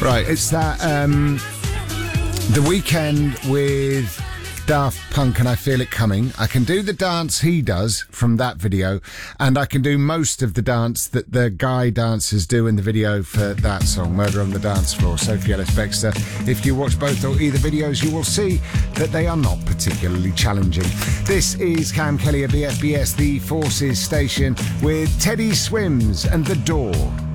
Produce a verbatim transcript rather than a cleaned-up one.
Right, it's that um, The Weeknd with Daft Punk and I Feel It Coming. I can do the dance he does from that video, and I can do most of the dance that the guy dancers do in the video for that song, Murder on the Dance Floor, Sophie Ellis-Bextor. If you watch both or either videos, you will see that they are not particularly challenging. This is Cam Kelly at B F B S, the Forces station, with Teddy Swims and The Door.